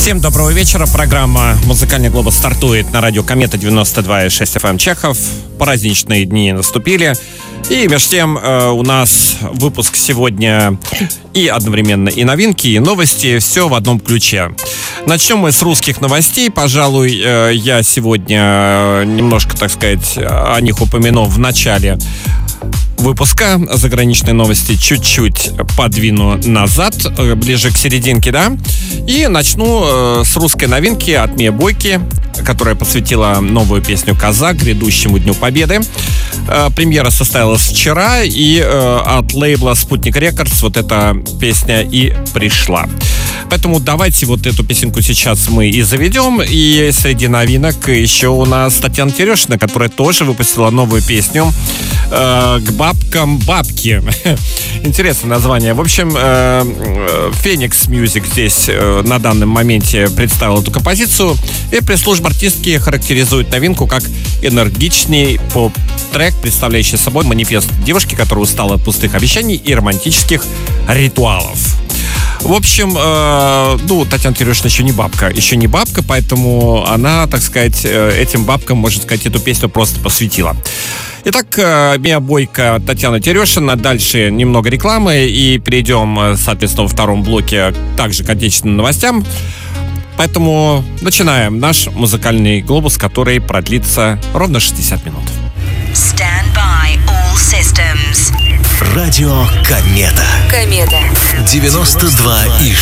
Всем доброго вечера. Программа «Музыкальный глобус» стартует на радио «Комета» 92,6 FM Чехов. Праздничные дни наступили. И между тем у нас выпуск сегодня и одновременно и новинки, и новости. Все в одном ключе. Начнем мы с русских новостей. Пожалуй, я сегодня немножко, так сказать, о них упомяну в начале выпуска. Заграничные новости чуть-чуть подвину назад, ближе к серединке, да. И начну с русской новинки от Мии Бойки, которая посвятила новую песню «Казак» грядущему Дню Победы. Премьера состоялась вчера, и от лейбла «Спутник Рекордс» вот эта песня и пришла. Поэтому давайте вот эту песенку сейчас мы и заведем. И среди новинок еще у нас Татьяна Терешина, которая тоже выпустила новую песню «К бабкам бабки». Интересное название. В общем, Phoenix Music здесь на данном моменте представил эту композицию. И пресс-служба артистки характеризует новинку как энергичный поп-трек, представляющий собой манифест девушки, которая устала от пустых обещаний и романтических ритуалов. В общем, Татьяна Терешина еще не бабка, поэтому она, так сказать, этим бабкам, можно сказать, эту песню просто посвятила. Итак, Мия Бойко, Татьяна Терешина. Дальше немного рекламы и перейдем, соответственно, во втором блоке также к отечественным новостям. Поэтому начинаем наш музыкальный глобус, который продлится ровно 60 минут. Stand by all systems. Радио «Комета». Комета. 92,6